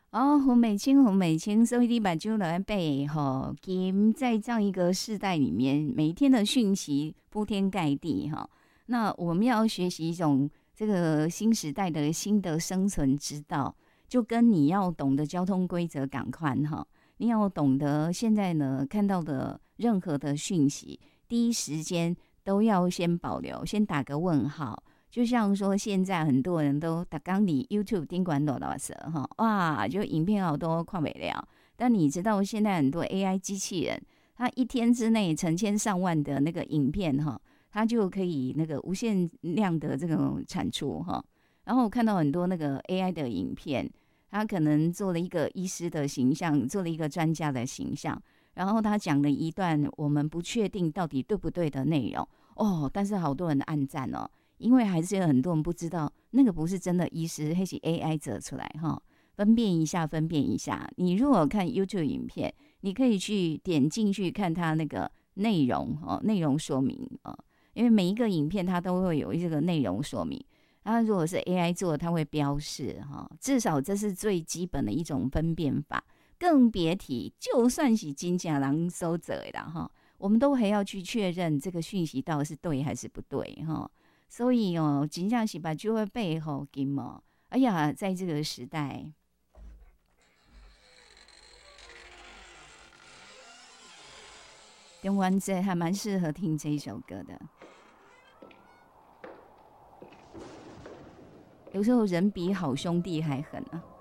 哦，洪美清，洪美清，所以你把就来背哈，金在这样一个世代里面，每天的讯息铺天盖地哈。那我们要学习一种这个新时代的新的生存之道，就跟你要懂得交通规则赶快哈，你要懂得现在呢看到的任何的讯息，第一时间都要先保留，先打个问号。就像说，现在很多人都打刚你 YouTube 盯管多少色哈，哇，就影片好多看不了。但你知道现在很多 AI 机器人，它一天之内成千上万的那个影片哈，它就可以那个无限量的这种产出哈。然后我看到很多那个 AI 的影片，它可能做了一个医师的形象，做了一个专家的形象，然后他讲了一段我们不确定到底对不对的内容哦，但是好多人按赞哦。因为还是有很多人不知道，那个不是真的医师，那是 AI 做出来哈。分辨一下，分辨一下。你如果看 YouTube 影片，你可以去点进去看它那个内容哦，内容说明哦。因为每一个影片它都会有这个内容说明。它如果是 AI 做的，它会标示哈，至少这是最基本的一种分辨法。更别提，就算是真假人收者的哈，我们都还要去确认这个讯息到底是对还是不对哈。所以哦，真正是把就会背后金哦。哎呀，在这个时代，中湾这还蛮适合听这一首歌的。有时候人比好兄弟还狠啊。